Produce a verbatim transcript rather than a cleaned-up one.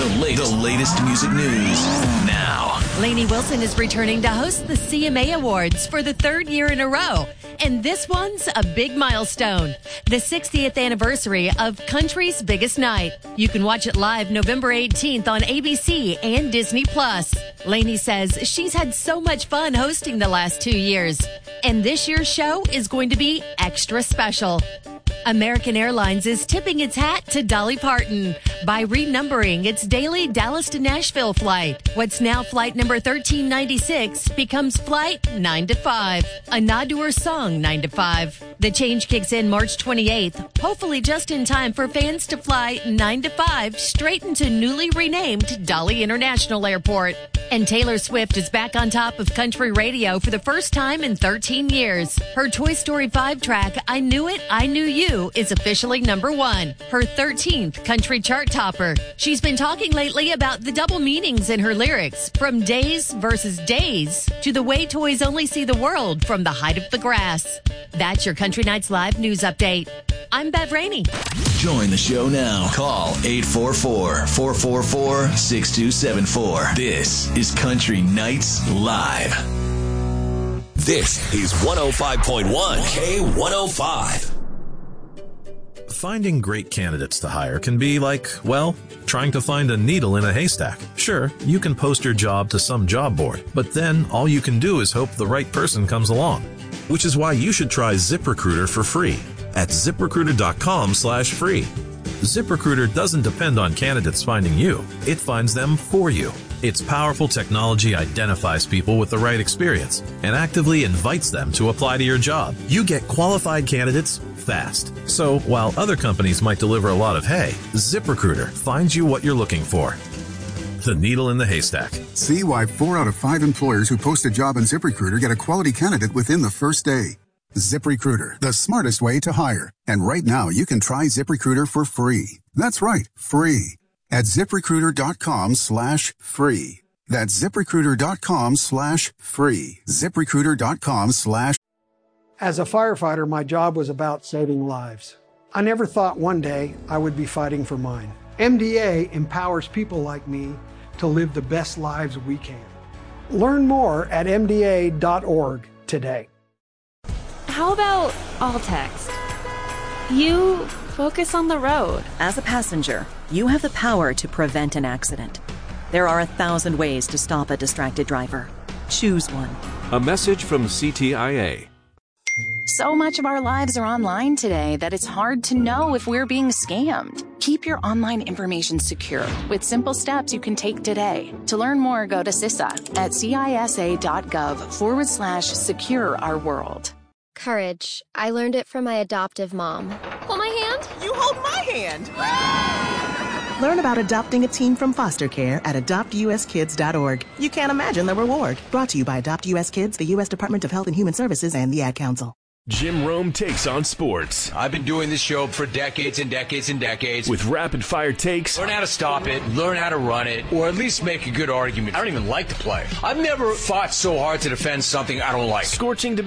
The latest, the latest music news now. Lainey Wilson is returning to host the C M A Awards for the third year in a row. And this one's a big milestone. The sixtieth anniversary of Country's Biggest Night. You can watch it live November eighteenth on A B C and Disney Plus. Lainey says she's had so much fun hosting the last two years. And this year's show is going to be extra special. American Airlines is tipping its hat to Dolly Parton by renumbering its daily Dallas to Nashville flight. What's now flight number thirteen ninety-six becomes flight nine to five, a nod to her song nine to five. The change kicks in March twenty-eighth, hopefully just in time for fans to fly nine to five straight into newly renamed Dolly International Airport. And Taylor Swift is back on top of country radio for the first time in thirteen years. Her Toy Story five track, I Knew It, I Knew You, is officially number one, her thirteenth country chart topper. She's been talking lately about the double meanings in her lyrics, from days versus days to the way toys only see the world from the height of the grass. That's your Country Nights Live news update. I'm Bev Rainey. Join the show now. Call eight four four, four four four, six two seven four. This is Country Nights Live. This is one oh five point one K one oh five. Finding great candidates to hire can be like, well, trying to find a needle in a haystack. Sure, you can post your job to some job board, but then all you can do is hope the right person comes along. Which is why you should try ZipRecruiter for free at ZipRecruiter.com slash free. ZipRecruiter doesn't depend on candidates finding you. It finds them for you. Its powerful technology identifies people with the right experience and actively invites them to apply to your job. You get qualified candidates fast. So while other companies might deliver a lot of hay, ZipRecruiter finds you what you're looking for. The needle in the haystack. See why four out of five employers who post a job on ZipRecruiter get a quality candidate within the first day. ZipRecruiter, the smartest way to hire. And right now, you can try ZipRecruiter for free. That's right, free. At ZipRecruiter.com slash free. That's ZipRecruiter.com slash free. ZipRecruiter.com slash. As a firefighter, my job was about saving lives. I never thought one day I would be fighting for mine. M D A empowers people like me to live the best lives we can. Learn more at M D A dot org today. How about all text? You focus on the road. As a passenger, you have the power to prevent an accident. There are a thousand ways to stop a distracted driver. Choose one. A message from C T I A. So much of our lives are online today that it's hard to know if we're being scammed. Keep your online information secure with simple steps you can take today. To learn more, go to C I S A at cisa.gov forward slash secure our world. Courage. I learned it from my adoptive mom. Hold my hand. You hold my hand. Learn about adopting a teen from foster care at adopt u s kids dot org. You can't imagine the reward. Brought to you by Adopt U S Kids, the U S Department of Health and Human Services, and the Ad Council. Jim Rome takes on sports. I've been doing this show for decades and decades and decades. With rapid-fire takes. Learn how to stop it, learn how to run it, or at least make a good argument. I don't even like to play. I've never fought so hard to defend something I don't like. Scorching debate.